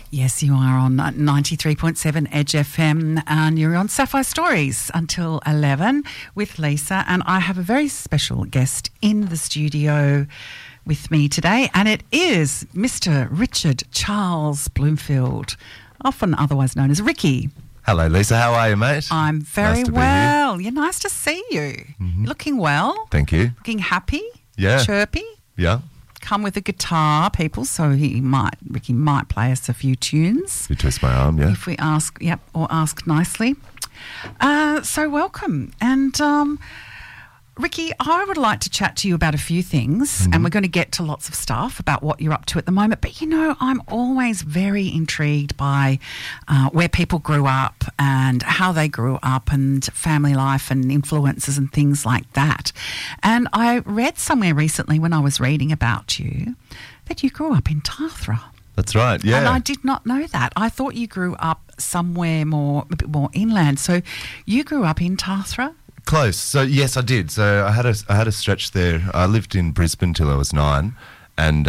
Yes, you are on 93.7 Edge FM and you're on Sapphire Stories until 11 with Lisa, and I have a very special guest in the studio with me today, and it is Mr. Richard Charles Bloomfield, often otherwise known as Ricky. Hello, Lisa. How are you, mate? I'm very nice well. You're nice to see you. You're looking well. Thank you. Looking happy. Yeah. Chirpy. Yeah. Come with a guitar, people, so Ricky might play us a few tunes. You twist my arm, yeah. If we ask, or ask nicely. So welcome. And Ricky, I would like to chat to you about a few things, and we're going to get to lots of stuff about what you're up to at the moment. But, you know, I'm always very intrigued by where people grew up and how they grew up and family life and influences and things like that. And I read somewhere recently when I was reading about you that you grew up in Tathra. That's right, yeah. And I did not know that. I thought you grew up somewhere a bit more inland. So you grew up in Tathra? Close. So yes, I did. So I had a stretch there. I lived in Brisbane till I was 9, and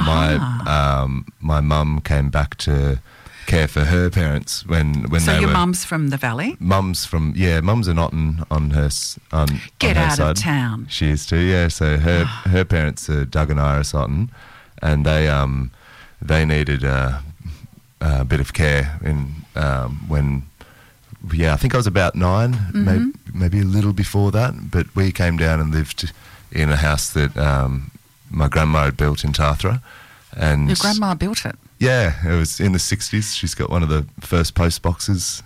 my mum came back to care for her parents when so they were. So your mum's from the valley? Mum's from Mum's a Otten on her Get on her out side. of town. She is too. Yeah. So her parents are Doug and Iris Otten, and they needed a bit of care when. Yeah, I think I was about 9, maybe a little before that. But we came down and lived in a house that my grandma had built in Tathra. And your grandma built it? Yeah, it was in the 60s. She's got one of the first post boxes,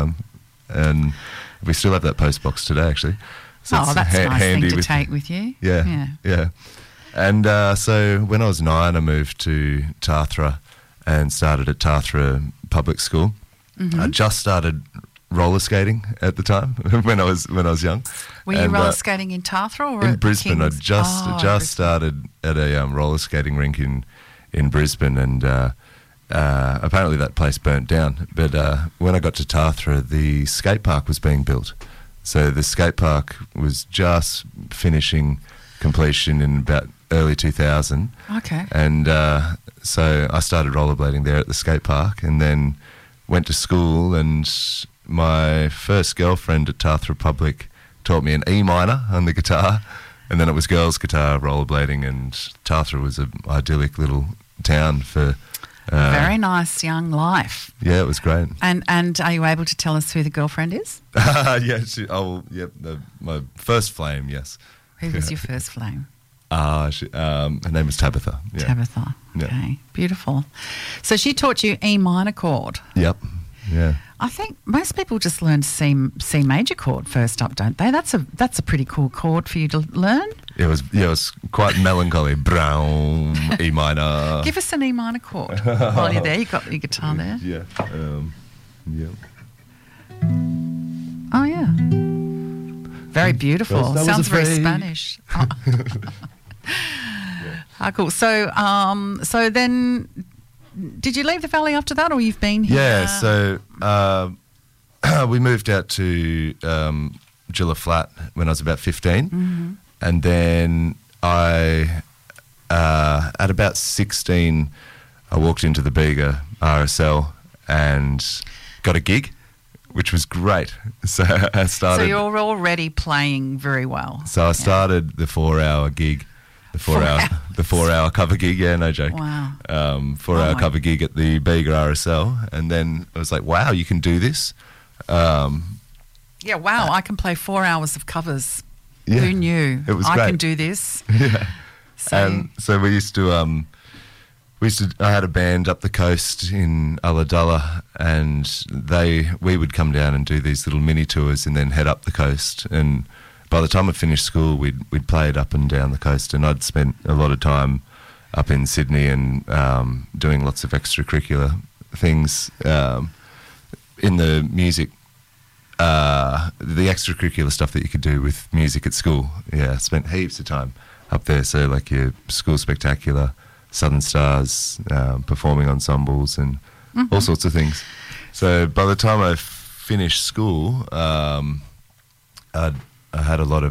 and we still have that post box today, actually. So that's a nice thing to take with you. Yeah. And so when I was 9, I moved to Tathra and started at Tathra Public School. I just started roller skating at the time when I was young. Were you roller skating in Tathra or in at Brisbane? I Kings? just started at a roller skating rink in Brisbane, and apparently that place burnt down. But when I got to Tathra, the skate park was being built. So the skate park was just finishing completion in about early 2000. Okay. And so I started rollerblading there at the skate park, and then went to school, and my first girlfriend at Tathra Public taught me an E minor on the guitar, and then it was girls' guitar rollerblading, and Tathra was an idyllic little town for... very nice young life. Yeah, it was great. And are you able to tell us who the girlfriend is? Yeah, my first flame, yes. Who was your first flame? Her name was Tabitha. Yeah. Tabitha, okay. Yeah. Beautiful. So she taught you E minor chord. Yep, yeah. I think most people just learn C major chord first up, don't they? That's a pretty cool chord for you to learn. It was quite melancholy. Brown, E minor. Give us an E minor chord while you're there. You've got your guitar there. Yeah. Yeah. Oh, yeah. Very beautiful. Sounds very Spanish. Cool. So then, did you leave the valley after that, or you've been here? Yeah. So we moved out to Gilla Flat when I was about 15, and then I, at about 16, I walked into the Bega RSL and got a gig, which was great. So I started... So you're already playing very well. So I started the 4-hour gig, the 4-hour cover gig. Yeah, no joke. Wow. 4-hour cover gig at the Bega RSL, and then I was like, wow, you can do this. Yeah, wow, I can play 4 hours of covers. Yeah, who knew? It was I great. can do this. Yeah. So we used to... I had a band up the coast in Ulladulla, and we would come down and do these little mini tours and then head up the coast. And by the time I finished school, we'd played up and down the coast, and I'd spent a lot of time up in Sydney and doing lots of extracurricular things in the music, the extracurricular stuff that you could do with music at school. Yeah, I spent heaps of time up there. So like your school spectacular, Southern Stars, performing ensembles and all sorts of things. So by the time I finished school, I had a lot of